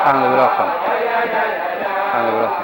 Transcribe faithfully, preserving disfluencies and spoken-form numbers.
ข้างเลยเราฟังข้างเลยเราฟัง